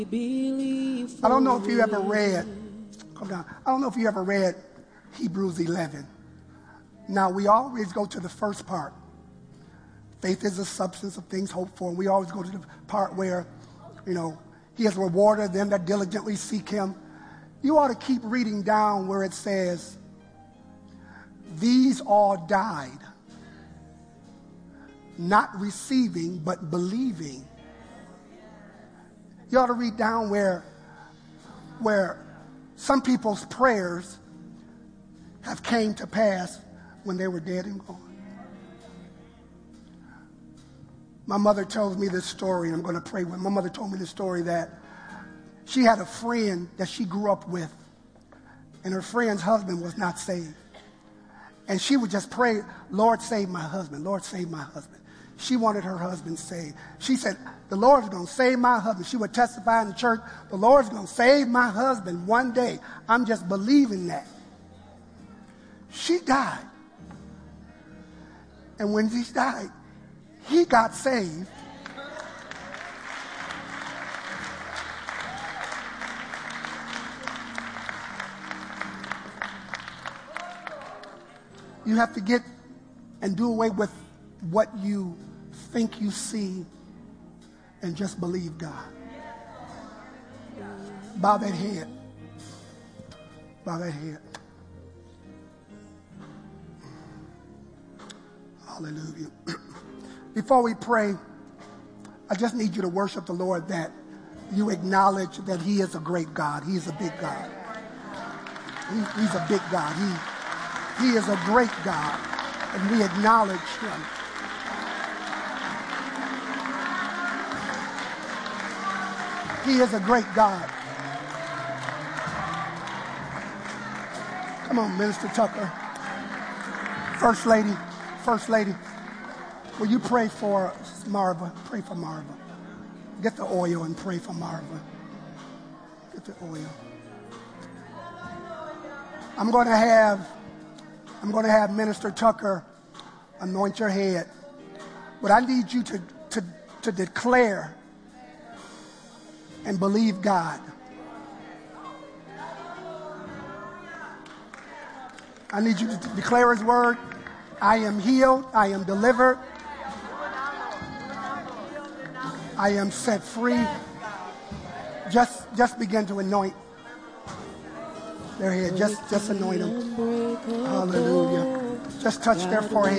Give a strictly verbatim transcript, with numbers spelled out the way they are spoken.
I don't know if you ever read, come down. I don't know if you ever read Hebrews eleven. Now, we always go to the first part. Faith is the substance of things hoped for. And we always go to the part where, you know, he has rewarded them that diligently seek him. You ought to keep reading down where it says, these all died, not receiving, but believing. You ought to read down where, where some people's prayers have came to pass when they were dead and gone. My mother tells me this story, and I'm going to pray with. My mother told me this story that she had a friend that she grew up with, and her friend's husband was not saved. And she would just pray, Lord, save my husband. Lord, save my husband. She wanted her husband saved. She said, the Lord's going to save my husband. She would testify in the church, the Lord's going to save my husband one day. I'm just believing that. She died. And when she died, he got saved. You have to get and do away with what you think you see and just believe God. Bow that head. Bow that head. Hallelujah. Before we pray, I just need you to worship the Lord, that you acknowledge that he is a great God. He is a big God. He, he's a big God. He, he is a great God, and we acknowledge him. He is a great God. Come on, Minister Tucker. First Lady, First Lady, will you pray for Marva? Pray for Marva. Get the oil and pray for Marva. Get the oil. I'm going to have, I'm going to have Minister Tucker anoint your head. But I need you to, to, to declare and believe God. I need you to declare his word. I am healed. I am delivered. I am set free. Just, just begin to anoint their head. Just, just anoint them. Hallelujah. Just touch their forehead.